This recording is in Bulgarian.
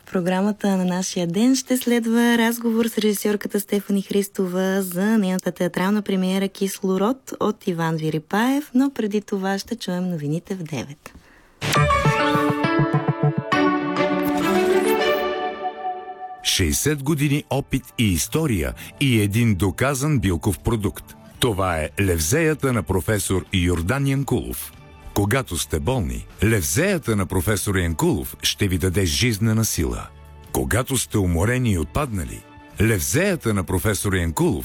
В програмата на нашия ден ще следва разговор с режисьорката Стефани Христова за нейната театрална премиера "Кислород" от Иван Вирипаев, но преди това ще чуем новините в 9. "60 години опит и история и един доказан билков продукт. Това е левзеята на професор Йордан Янкулов. Когато сте болни, левзеята на професор Янкулов ще ви даде жизнена сила. Когато сте уморени и отпаднали, левзеята на професор Янкулов